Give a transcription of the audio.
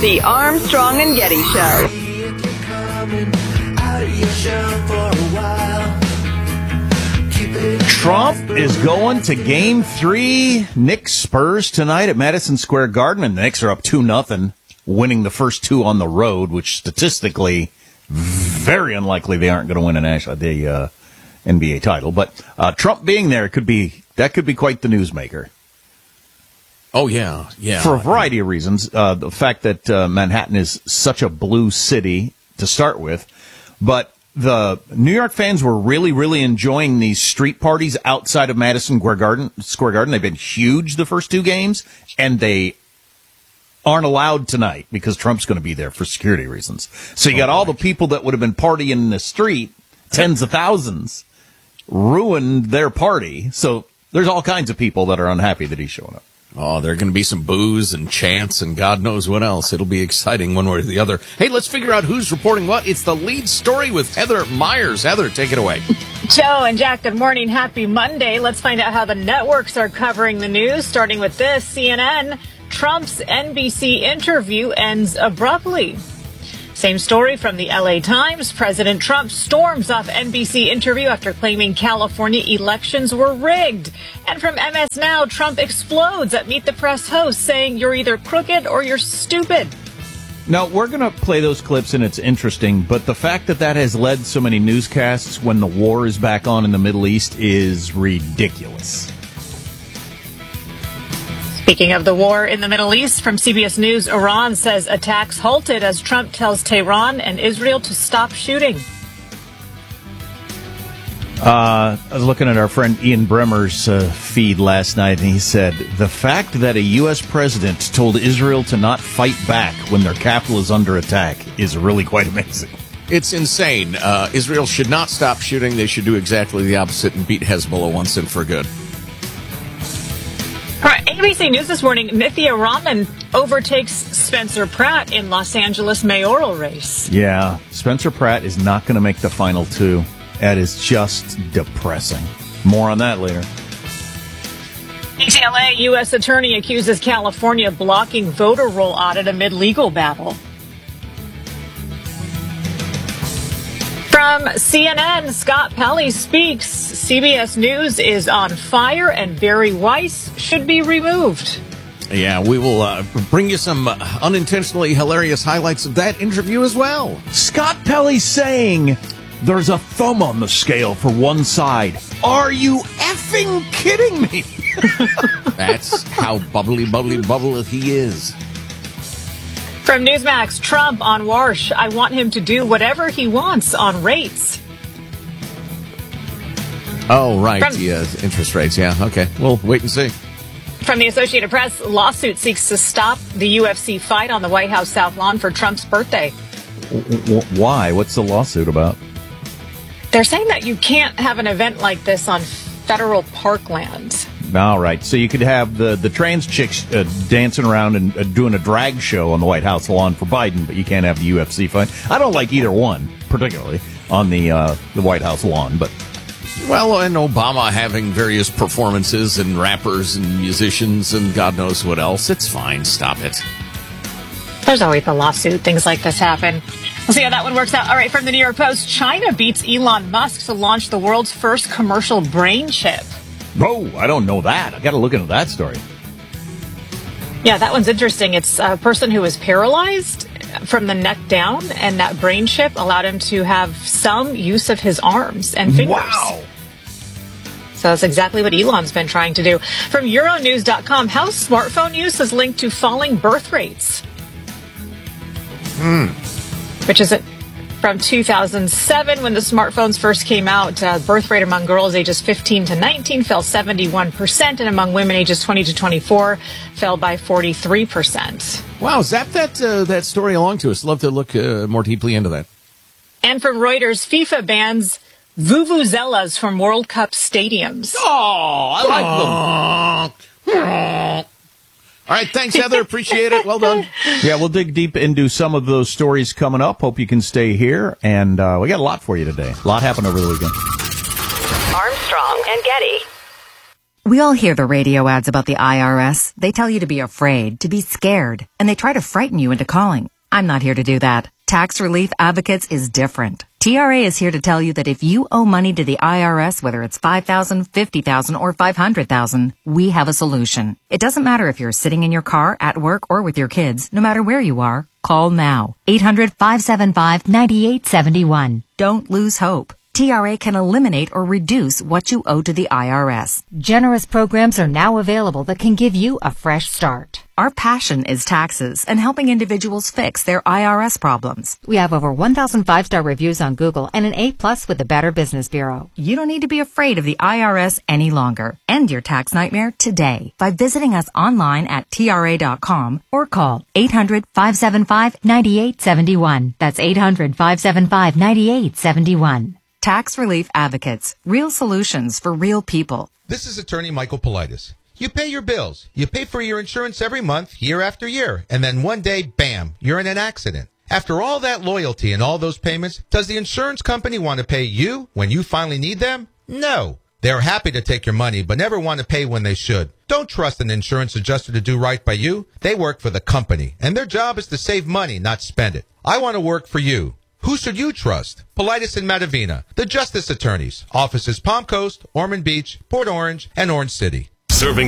The Armstrong and Getty Show. Trump is going to Game 3. Knicks Spurs tonight at Madison Square Garden, and the Knicks are up 2-0, winning the first two on the road, which statistically, very unlikely they aren't going to win the NBA title. But Trump being there could be quite the newsmaker. Oh, yeah. For a variety of reasons. The fact that Manhattan is such a blue city to start with. But the New York fans were really, really enjoying these street parties outside of Madison Square Garden. They've been huge the first two games, and they aren't allowed tonight because Trump's going to be there for security reasons. So you got all the people that would have been partying in the street, tens of thousands, ruined their party. So there's all kinds of people that are unhappy that he's showing up. Oh, there are going to be some boos and chants and God knows what else. It'll be exciting one way or the other. Hey, let's figure out who's reporting what. It's the lead story with Heather Myers. Heather, take it away. Joe and Jack, good morning. Happy Monday. Let's find out how the networks are covering the news, starting with this. CNN, Trump's NBC interview ends abruptly. Same story from the LA Times. President Trump storms off NBC interview after claiming California elections were rigged. And from MS Now, Trump explodes at Meet the Press host, saying you're either crooked or you're stupid. Now, we're going to play those clips, and it's interesting, but the fact that that has led so many newscasts when the war is back on in the Middle East is ridiculous. Speaking of the war in the Middle East, from CBS News, Iran says attacks halted as Trump tells Tehran and Israel to stop shooting. I was looking at our friend Ian Bremmer's feed last night, and he said, the fact that a U.S. president told Israel to not fight back when their capital is under attack is really quite amazing. It's insane. Israel should not stop shooting. They should do exactly the opposite and beat Hezbollah once and for good. ABC News this morning, Nithya Raman overtakes Spencer Pratt in Los Angeles mayoral race. Yeah, Spencer Pratt is not going to make the final two. That is just depressing. More on that later. UCLA U.S. attorney accuses California of blocking voter roll audit amid legal battle. From CNN, Scott Pelley speaks. CBS News is on fire and Barry Weiss should be removed. Yeah, we will bring you some unintentionally hilarious highlights of that interview as well. Scott Pelley saying there's a thumb on the scale for one side. Are you effing kidding me? That's how bubbly he is. From Newsmax, Trump on Warsh. I want him to do whatever he wants on rates. Oh, right. Interest rates. Yeah. Okay. We'll wait and see. From the Associated Press, lawsuit seeks to stop the UFC fight on the White House South Lawn for Trump's birthday. Why? What's the lawsuit about? They're saying that you can't have an event like this on federal parkland. All right. So you could have the trans chicks dancing around and doing a drag show on the White House lawn for Biden, but you can't have the UFC fight. I don't like either one, particularly on the White House lawn, but... Well, and Obama having various performances and rappers and musicians and God knows what else. It's fine. Stop it. There's always a lawsuit. Things like this happen. We'll see how that one works out. All right, from the New York Post, China beats Elon Musk to launch the world's first commercial brain chip. Oh, I don't know that. I got to look into that story. Yeah, that one's interesting. It's a person who was paralyzed from the neck down, and that brain chip allowed him to have some use of his arms and fingers. Wow. So that's exactly what Elon's been trying to do. From Euronews.com, how smartphone use is linked to falling birth rates. Which is from 2007, when the smartphones first came out. Birth rate among girls ages 15 to 19 fell 71%, and among women ages 20 to 24 fell by 43%. Wow, zap that story along to us. Love to look more deeply into that. And from Reuters, FIFA bans vuvuzelas from World Cup stadiums. Oh, I like them. All right, thanks, Heather. Appreciate it. Well done. Yeah, we'll dig deep into some of those stories coming up. Hope you can stay here. And we got a lot for you today. A lot happened over the weekend. Armstrong and Getty. We all hear the radio ads about the IRS. They tell you to be afraid, to be scared, and they try to frighten you into calling. I'm not here to do that. Tax Relief Advocates is different. TRA is here to tell you that if you owe money to the IRS, whether it's $5,000, $50,000, or $500,000, we have a solution. It doesn't matter if you're sitting in your car, at work, or with your kids. No matter where you are, call now. 800-575-9871. Don't lose hope. TRA can eliminate or reduce what you owe to the IRS. Generous programs are now available that can give you a fresh start. Our passion is taxes and helping individuals fix their IRS problems. We have over 1,000 5-star reviews on Google and an A+ with the Better Business Bureau. You don't need to be afraid of the IRS any longer. End your tax nightmare today by visiting us online at TRA.com or call 800-575-9871. That's 800-575-9871. Tax Relief Advocates. Real solutions for real people. This is attorney Michael Politis. You pay your bills. You pay for your insurance every month, year after year. And then one day, bam, you're in an accident. After all that loyalty and all those payments, does the insurance company want to pay you when you finally need them? No. They're happy to take your money, but never want to pay when they should. Don't trust an insurance adjuster to do right by you. They work for the company, and their job is to save money, not spend it. I want to work for you. Who should you trust? Politis and Matavina, the Justice Attorneys. Offices Palm Coast, Ormond Beach, Port Orange, and Orange City. Serving